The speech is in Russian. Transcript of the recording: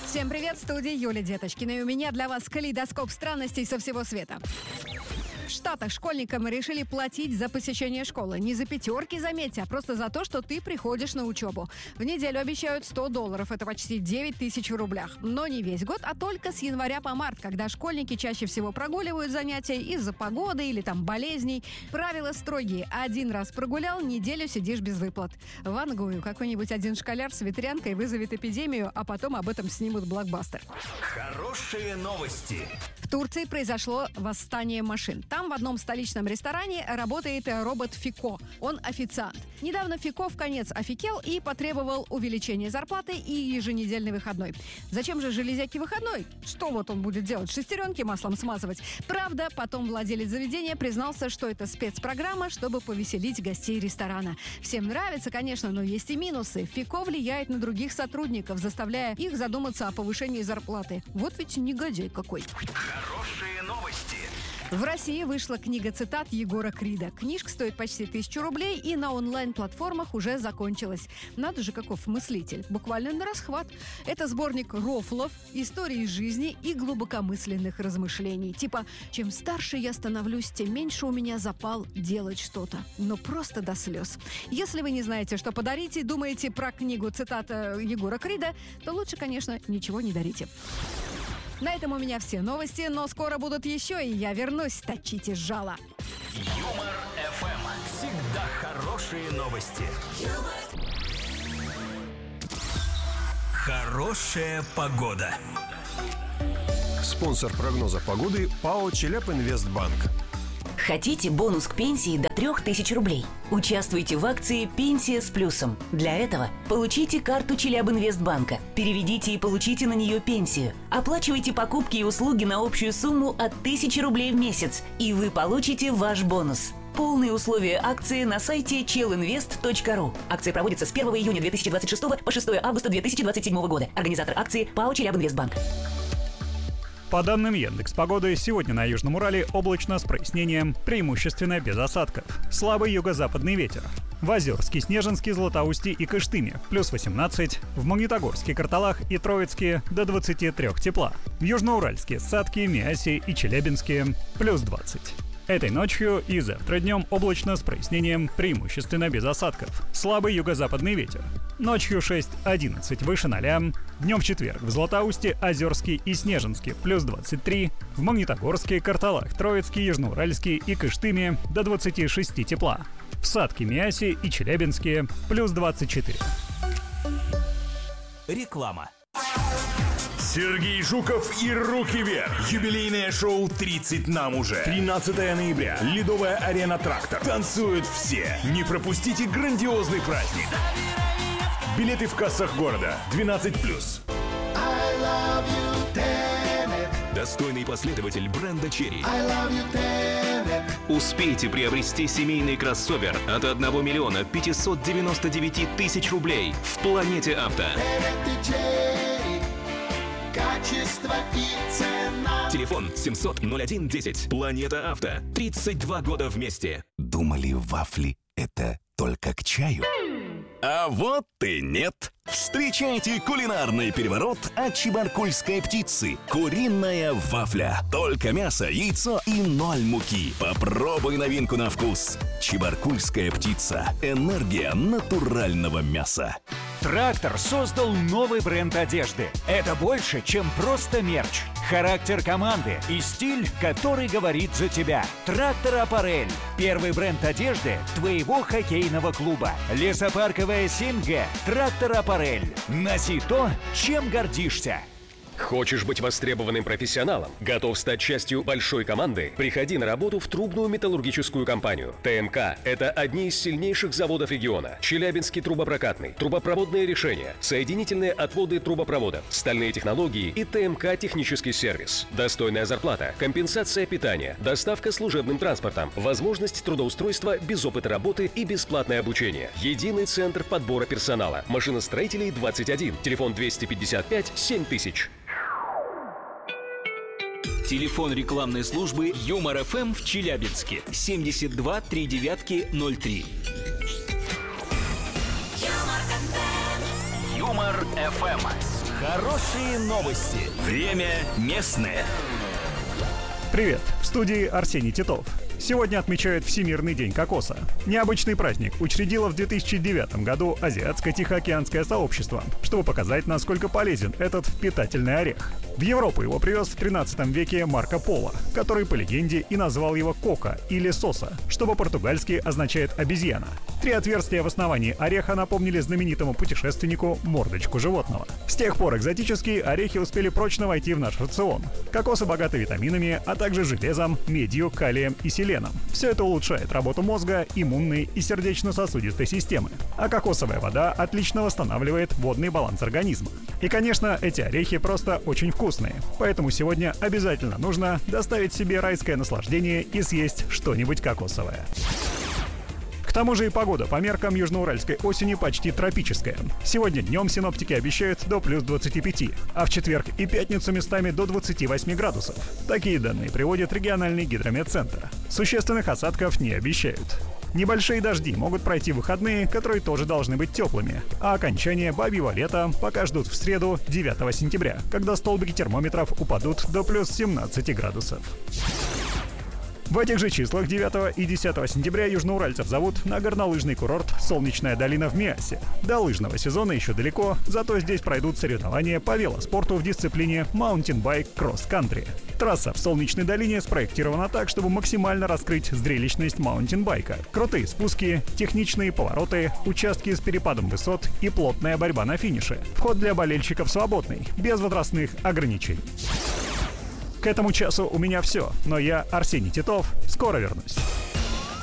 Всем привет, в студии Юлия Деточкина. И у меня для вас калейдоскоп странностей со всего света. В Штатах школьникам решили платить за посещение школы. Не за пятерки, заметьте, а просто за то, что ты приходишь на учебу. В неделю обещают $100. Это почти 9 тысяч в рублях. Но не весь год, а только с января по март, когда школьники чаще всего прогуливают занятия из-за погоды или там болезней. Правила строгие. Один раз прогулял, неделю сидишь без выплат. В Ангую какой-нибудь один школяр с ветрянкой вызовет эпидемию, а потом об этом снимут блокбастер. Хорошие новости. В Турции произошло восстание машин. Там в одном столичном ресторане работает робот Фико. Он официант. Недавно Фико вконец офикел и потребовал увеличения зарплаты и еженедельный выходной. Зачем же железяки выходной? Что вот он будет делать? Шестеренки маслом смазывать? Правда, потом владелец заведения признался, что это спецпрограмма, чтобы повеселить гостей ресторана. Всем нравится, конечно, но есть и минусы. Фико влияет на других сотрудников, заставляя их задуматься о повышении зарплаты. Вот ведь негодяй какой. Хорошие новости. В России вышла книга цитат Егора Крида. Книжка стоит почти 1000 рублей и на онлайн-платформах уже закончилась. Надо же, каков мыслитель. Буквально на расхват. Это сборник рофлов, историй жизни и глубокомысленных размышлений. Типа, чем старше я становлюсь, тем меньше у меня запал делать что-то. Но просто до слез. Если вы не знаете, что подарить и думаете про книгу цитат Егора Крида, то лучше, конечно, ничего не дарите. На этом у меня все новости, но скоро будут еще, и я вернусь. Точите жало. Юмор ФМ. Всегда хорошие новости. Хорошая погода. Спонсор прогноза погоды ПАО «Челябинвестбанк». Хотите бонус к пенсии до 3000 рублей? Участвуйте в акции «Пенсия с плюсом». Для этого получите карту Челябинвестбанка, переведите и получите на нее пенсию. Оплачивайте покупки и услуги на общую сумму от 1000 рублей в месяц, и вы получите ваш бонус. Полные условия акции на сайте chelinvest.ru. Акция проводится с 1 июня 2026 по 6 августа 2027 года. Организатор акции ПАО «Челябинвестбанк». По данным Яндекс.Погоды, сегодня на Южном Урале облачно с прояснением, преимущественно без осадков. Слабый юго-западный ветер. В Озерске, Снежинске, Златоусте и Кыштыме плюс 18, в Магнитогорске, Карталах и Троицке до 23 тепла. В Южноуральске, Сатке, Миасе и Челябинске плюс 20. Этой ночью и завтра днем облачно с прояснением, преимущественно без осадков. Слабый юго-западный ветер. Ночью 6-11 выше 0. Днем в четверг в Златоусте, Озерске и Снежинске плюс 23. В Магнитогорске, Карталах, Троицке, Южноуральске и Кыштыме до 26 тепла. В Сатке, Миасе и Челябинске плюс 24. Реклама. Сергей Жуков и «Руки вверх». Юбилейное шоу «30 нам уже». 13 ноября. Ледовая арена «Трактор». Танцуют все. Не пропустите грандиозный праздник. Билеты в кассах города. 12+. Достойный последователь бренда «Черри». Успейте приобрести семейный кроссовер от 1 миллиона 599 тысяч рублей в «Планете Авто». Качество и цена. Телефон 700-01-10. Планета Авто. 32 года вместе. Думали, вафли — это только к чаю? А вот и нет. Встречайте кулинарный переворот от чебаркульской птицы. Куриная вафля. Только мясо, яйцо и 0 муки. Попробуй новинку на вкус. Чебаркульская птица. Энергия натурального мяса. «Трактор» создал новый бренд одежды. Это больше, чем просто мерч. Характер команды и стиль, который говорит за тебя. «Трактор Аппарель» – первый бренд одежды твоего хоккейного клуба. Лесопарковая 7Г. «Трактор Аппарель». Носи то, чем гордишься. Хочешь быть востребованным профессионалом? Готов стать частью большой команды? Приходи на работу в трубную металлургическую компанию. ТМК – это одни из сильнейших заводов региона. Челябинский трубопрокатный, трубопроводные решения, соединительные отводы трубопроводов, стальные технологии и ТМК технический сервис. Достойная зарплата, компенсация питания, доставка служебным транспортом, возможность трудоустройства без опыта работы и бесплатное обучение. Единый центр подбора персонала. Машиностроителей 21. Телефон 255 7000. Телефон рекламной службы «Юмор ФМ» в Челябинске. 72 39 03. Юмор ФМ. Хорошие новости. Время местное. Привет! В студии Арсений Титов. Сегодня отмечают Всемирный день кокоса. Необычный праздник учредило в 2009 году Азиатско-Тихоокеанское сообщество, чтобы показать, насколько полезен этот питательный орех. В Европу его привез в 13 веке Марко Поло, который, по легенде, и назвал его кока или соса, что по-португальски означает «обезьяна». 3 отверстия в основании ореха напомнили знаменитому путешественнику мордочку животного. С тех пор экзотические орехи успели прочно войти в наш рацион. Кокосы богаты витаминами, а также железом, медью, калием и селеном. Все это улучшает работу мозга, иммунной и сердечно-сосудистой системы. А кокосовая вода отлично восстанавливает водный баланс организма. И, конечно, эти орехи просто очень вкусные. Поэтому сегодня обязательно нужно доставить себе райское наслаждение и съесть что-нибудь кокосовое. К тому же и погода по меркам южноуральской осени почти тропическая. Сегодня днем синоптики обещают до плюс 25, а в четверг и пятницу местами до 28 градусов. Такие данные приводит региональный гидрометцентр. Существенных осадков не обещают. Небольшие дожди могут пройти в выходные, которые тоже должны быть теплыми, а окончание бабьего лета пока ждут в среду 9 сентября, когда столбики термометров упадут до плюс 17 градусов. В этих же числах 9 и 10 сентября южноуральцев зовут на горнолыжный курорт «Солнечная долина» в Миассе. До лыжного сезона еще далеко, зато здесь пройдут соревнования по велоспорту в дисциплине маунтинбайк кросс-кантри. Трасса в Солнечной долине спроектирована так, чтобы максимально раскрыть зрелищность маунтинбайка. Крутые спуски, техничные повороты, участки с перепадом высот и плотная борьба на финише. Вход для болельщиков свободный, без возрастных ограничений. К этому часу у меня все, но я, Арсений Титов, скоро вернусь.